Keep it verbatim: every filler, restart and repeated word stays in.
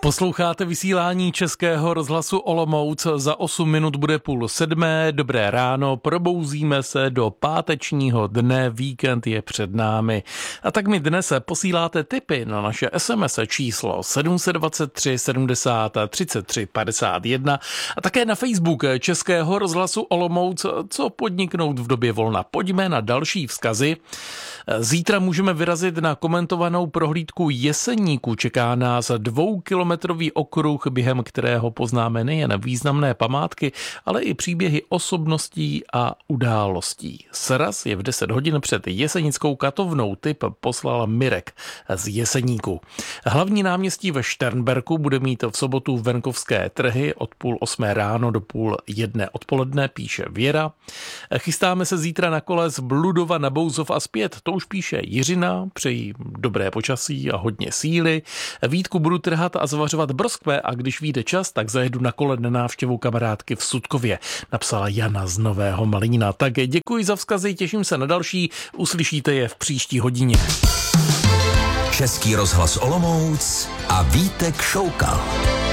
Posloucháte vysílání Českého rozhlasu Olomouc, za osm minut bude půl sedmé, dobré ráno, probouzíme se do pátečního dne, víkend je před námi. A tak mi dnes posíláte tipy na naše es em es číslo sedm set dvacet tři sedmdesát třicet tři padesát jedna a také na Facebook Českého rozhlasu Olomouc, co podniknout v době volna. Pojďme na další vzkazy. Zítra můžeme vyrazit na komentovanou prohlídku Jeseníku. Čeká nás dvoukilometrový okruh, během kterého poznáme nejen významné památky, ale i příběhy osobností a událostí. Sraz je v deset hodin před Jesenickou katovnou, tip poslal Mirek z Jeseníku. Hlavní náměstí ve Šternberku bude mít v sobotu venkovské trhy od půl osmé ráno do půl jedné odpoledne, píše Věra. Chystáme se zítra na kole z Bludova na Bouzov a zpět, to už píše Jiřina, přeji dobré počasí a hodně síly. Vítku, budu trhat a zvařovat broskve a když vyjde čas, tak zajedu na kole na návštěvu kamarádky v Sudkově, napsala Jana z Nového Malína. Tak děkuji za vzkazy, těším se na další, uslyšíte je v příští hodině. Český rozhlas Olomouc a Vítek Šoukal.